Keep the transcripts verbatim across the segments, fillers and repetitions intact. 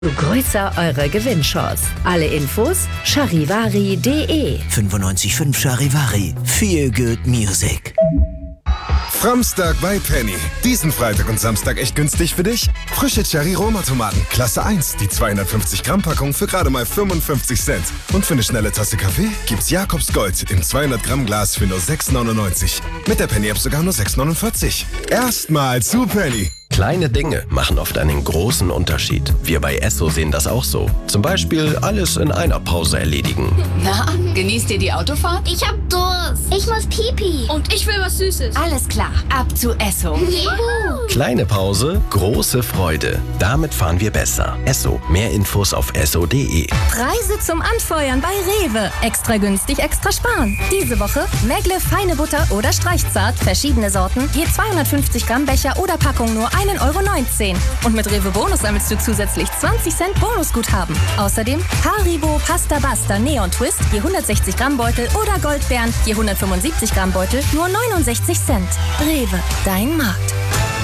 Größer eure Gewinnchance. Alle Infos charivari punkt de. fünfundneunzig Komma fünf Charivari. Feel good music. Framstag bei Penny. Diesen Freitag und Samstag echt günstig für dich? Frische Cherry-Roma-Tomaten, Klasse eins, die zweihundertfünfzig Gramm Packung für gerade mal fünfundfünfzig Cent. Und für eine schnelle Tasse Kaffee gibt's Jakobs Gold im zweihundert Gramm Glas für nur sechs neunundneunzig. Mit der Penny-App sogar nur sechs neunundvierzig. Erstmal zu Penny. Kleine Dinge machen oft einen großen Unterschied. Wir bei Esso sehen das auch so. Zum Beispiel alles in einer Pause erledigen. Na, genießt ihr die Autofahrt? Ich hab Durst. Ich muss Pipi. Und ich will was Süßes. Alles klar, ab zu Esso. Juhu. Kleine Pause, große Freude. Damit fahren wir besser. Esso. Mehr Infos auf esso punkt de. Preise zum Anfeuern bei Rewe. Extra günstig, extra sparen. Diese Woche Megle feine Butter oder Streichzart. Verschiedene Sorten. Je zweihundertfünfzig Gramm Becher oder Packung nur einen Euro neunzehn. Und mit Rewe Bonus sammelst du zusätzlich zwanzig Cent Bonusguthaben. Außerdem Haribo Pasta Basta Neon Twist je hundertsechzig Gramm Beutel oder Goldbeeren je hundertfünfundsiebzig Gramm Beutel nur neunundsechzig Cent. Rewe, dein Markt.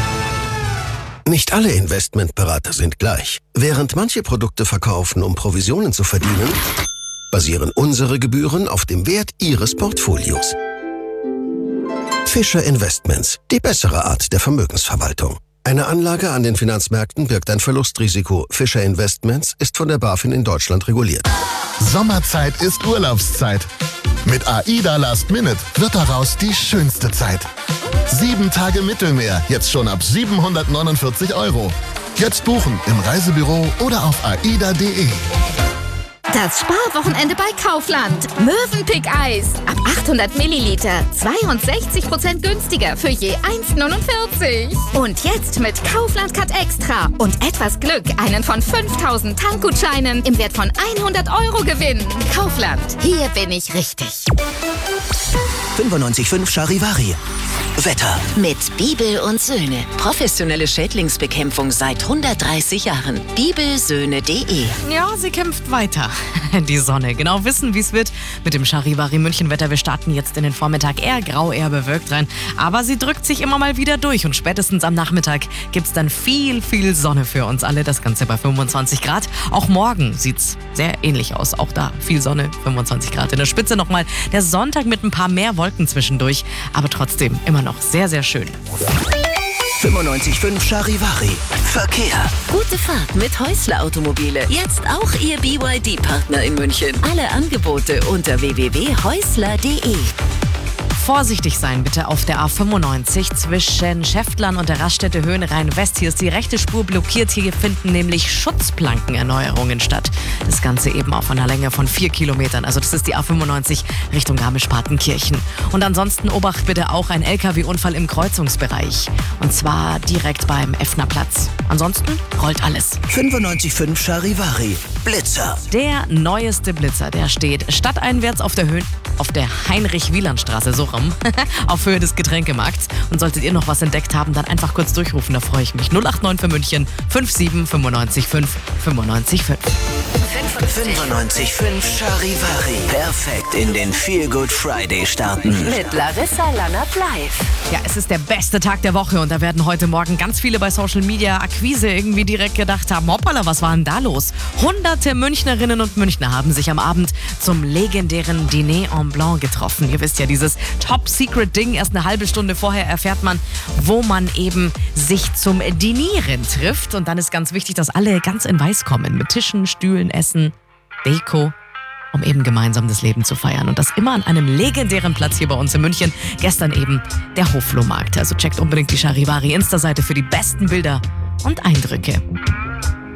Nicht alle Investmentberater sind gleich. Während manche Produkte verkaufen, um Provisionen zu verdienen, basieren unsere Gebühren auf dem Wert Ihres Portfolios. Fischer Investments, die bessere Art der Vermögensverwaltung. Eine Anlage an den Finanzmärkten birgt ein Verlustrisiko. Fischer Investments ist von der BaFin in Deutschland reguliert. Sommerzeit ist Urlaubszeit. Mit AIDA Last Minute wird daraus die schönste Zeit. Sieben Tage Mittelmeer, jetzt schon ab siebenhundertneunundvierzig Euro. Jetzt buchen im Reisebüro oder auf aida punkt de. Das Sparwochenende bei Kaufland. Mövenpick-Eis. Ab achthundert Milliliter. zweiundsechzig Prozent günstiger für je eins neunundvierzig. Und jetzt mit Kaufland Cut Extra. Und etwas Glück einen von fünftausend Tankgutscheinen im Wert von hundert Euro gewinnen. Kaufland. Hier bin ich richtig. fünfundneunzig Komma fünf Charivari. Wetter. Mit Bibel und Söhne. Professionelle Schädlingsbekämpfung seit hundertdreißig Jahren. bibelsöhne punkt de. Ja, sie kämpft weiter. Die Sonne. Genau wissen, wie es wird mit dem Charivari München Wetter. Wir starten jetzt in den Vormittag eher grau, eher bewölkt rein. Aber sie drückt sich immer mal wieder durch. Und spätestens am Nachmittag gibt's dann viel, viel Sonne für uns alle. Das Ganze bei fünfundzwanzig Grad. Auch morgen sieht's sehr ähnlich aus. Auch da viel Sonne, fünfundzwanzig Grad. In der Spitze nochmal der Sonntag mit ein paar mehr Wolken zwischendurch. Aber trotzdem immer noch sehr, sehr schön. fünfundneunzig Komma fünf Charivari. Verkehr. Gute Fahrt mit Häusler Automobile. Jetzt auch Ihr B Y D-Partner in München. Alle Angebote unter w w w punkt häusler punkt de. Vorsichtig sein bitte auf der A fünfundneunzig zwischen Schäftlern und der Raststätte Höhenrhein-West. Hier ist die rechte Spur blockiert. Hier finden nämlich Schutzplankenerneuerungen statt. Das Ganze eben auf einer Länge von vier Kilometern. Also das ist die A fünfundneunzig Richtung Garmisch-Partenkirchen. Und ansonsten Obacht bitte auch ein L K W-Unfall im Kreuzungsbereich. Und zwar direkt beim Effnerplatz. Ansonsten rollt alles. fünfundneunzig Komma fünf Charivari. Blitzer. Der neueste Blitzer, der steht stadteinwärts auf der Höhe, auf der Heinrich-Wieland-Straße, so rum, auf Höhe des Getränkemarkts. Und solltet ihr noch was entdeckt haben, dann einfach kurz durchrufen, da freue ich mich. null acht neun für München, fünf sieben fünfundneunzig fünf fünfundneunzig fünf. fünfundneunzig Komma fünf Charivari. Perfekt in den Feel Good Friday starten. Mit Larissa Lannert live. Ja, es ist der beste Tag der Woche und da werden heute Morgen ganz viele bei Social Media Akquise irgendwie direkt gedacht haben, hoppala, was war denn da los? Hunderte Münchnerinnen und Münchner haben sich am Abend zum legendären Dîner en Blanc getroffen. Ihr wisst ja, dieses Top-Secret-Ding, erst eine halbe Stunde vorher erfährt man, wo man eben sich zum Dinieren trifft. Und dann ist ganz wichtig, dass alle ganz in Weiß kommen, mit Tischen, Stühlen, Essen, Deko, um eben gemeinsam das Leben zu feiern. Und das immer an einem legendären Platz hier bei uns in München. Gestern eben der Hoflohmarkt. Also checkt unbedingt die Charivari Insta-Seite für die besten Bilder und Eindrücke.